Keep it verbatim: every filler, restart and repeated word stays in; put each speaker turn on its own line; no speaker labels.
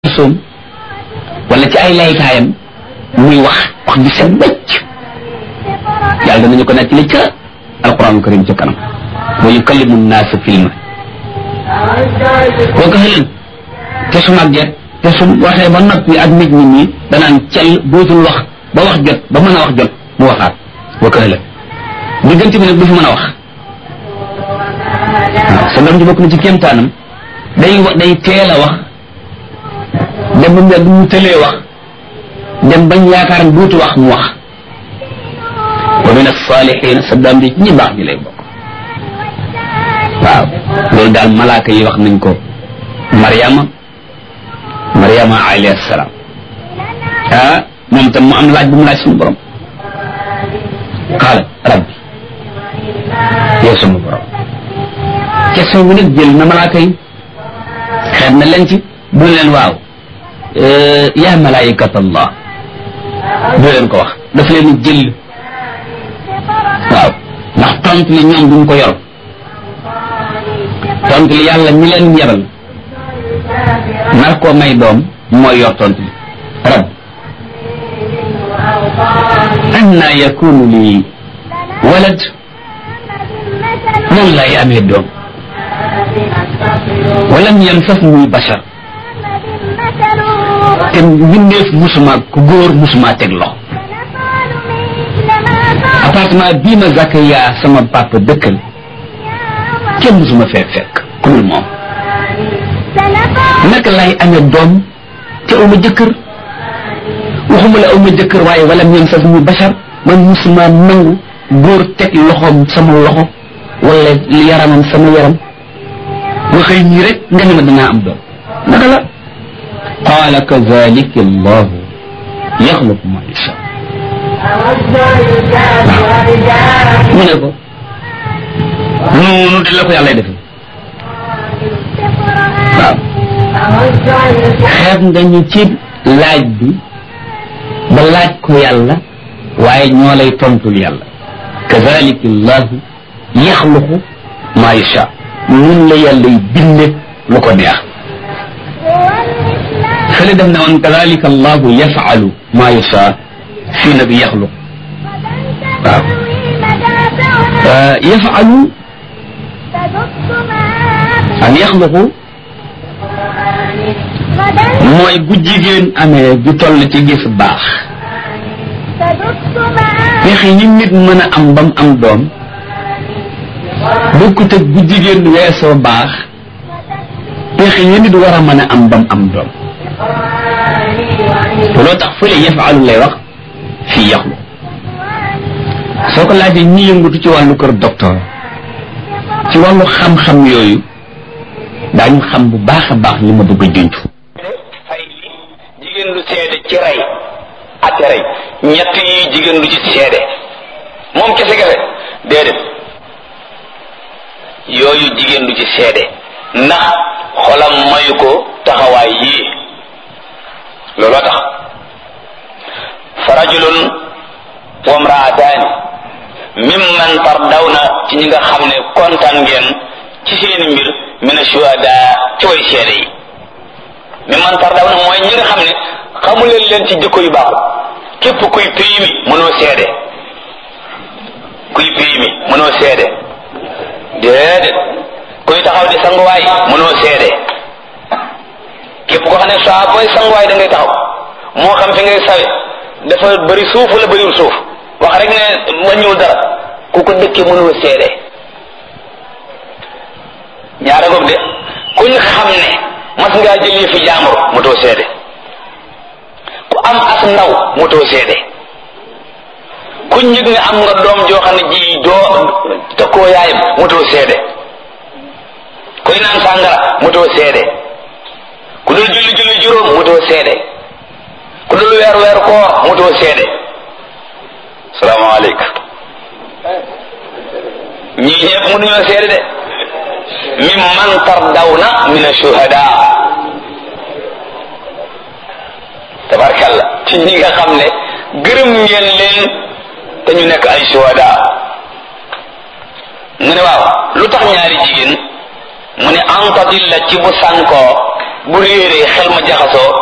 soom wala ci ay laykaayam muy wax wax bi seen bëcc yàlla danañu ko nekk li ca alquran karim ca kanam wa yukallimu naasa filma boo ko xëlin te su màgget te su waxee ba noppi ak nit ñi nii danaan cel dootul wax ba wax jot ba mën a wax jot mu waxaat boo ko xëlin diggante bi nag du fi mën a wax waaw sa doom ji bokk na ci kéemtaanam day wax day teel a wax dem ba mu mu tëlee wax dem bañ yaakaar ne duutu wax mu wax wa min as-saalihiin sa doom bi ñi baax ñi lay bokk waaw loolu daal malaaka yi wax nañ ko Mariama Mariama alayhi salaam ah moom tam mu am laaj bu mu laaj suñu borom qaala rabbi yow suñu borom question bi nag jël na malaaka yi xeet na leen ci bu leen waaw yaa malaayikat allah du leen ko wax daf leen jël waaw ndax tontu li ñoom duñ ko yor tontu li yàlla ñi leen yebal nar koo may doom mooy yor tontu li rab anna yakunu li walad noonu lay amee doom walam yamsasni bashar te mbindeef musuma ku góor musuma teg loxo appartement bii ma Zakariya sama papa dëkkal kenn musuma fee fekk ku dul moom naka lay amee doom te aw ma jëkkër waxuma la aw ma jëkkër waaye wala ñoom sax ñu bachar man musuma nangu góor teg loxoom sama loxo wala yaramam sama yaram nga xëy ñii rek nga ne ma danaa am doom naka la qaala kazaalika Allahu yaxluqu maa yashaa mu ne ko noonu di la ko yàlla defee waaw xeeb nga ñu ci laaj bi ba laaj ko yàlla waaye ñoo lay tontul yàlla kazaalika Allahu yaxluqu maa yashaa nun la yàlla y binde lu ko neex fële def na woon kadalika allahu yafalu maa yasha fii na bi yaxluq waaw yafalu ak yaxluqu mooy bu jigéen amee ju toll ci gis baax pexe yi nit mën a am bam am doom bokkut ak bu jigéen weesoo baax pexe yi nit war a mën a am bam am doom loo tax fële yafalu lay wax fii yaxlu soo ko laajee ñi yëngatu ci wàllu kër docteur ci wàllu xam-xam yooyu daañu xam bu baax a baax li ma bëgg a junj.
fay li jigéen lu seede ci rey ak rey ñett yi jigéen lu ci seede moom kese kese déedéet yooyu jigéen lu ci seede ndax xolam mayu ko taxawaay yii looloo tax fa rajulun wa imraataani mimman tardawna ci ñi nga xam ne kontaan ngeen ci seen mbir mina shuhada ci way seede yi mimman tardawna mooy ñi nga xam ne xamuleen leen ci jikko yu baaxul képp kuy pays mi mënoo seede kuy pays mi mënoo seede déedéet kuy taxaw di sanguwaay mënoo seede képp koo xam ne saa booy sanguwaay da ngay taxaw moo xam fi ngay sawe dafa bëri suuf wala bëriwul suuf wax rek ne wàññiwul dara ku ko dëkkee mënoo seede ñaara goog de kuñ xam ne mas ngaa jëlee fi jaambur motoo seede ku am as ndaw motoo seede kuñ yëg ne am nga doom joo xam ne ji doo tëkkoo yaayam motoo seede kuy naan sàngara motoo seede ku dul julli julli juróom motoo seede ku dul weer weer koor motoo seede salaamaaleykum ñii ñëpp mënuñoo seede de mimman tardawna min ash-shuhada tabarkalla ci ñi nga xam ne gërëm ngeen leen te ñu nekk ay shuhada mu ne waaw lu tax ñaari jigéen mu ne antadilla ci bu sànkoo bu réeree xel ma jaxasoo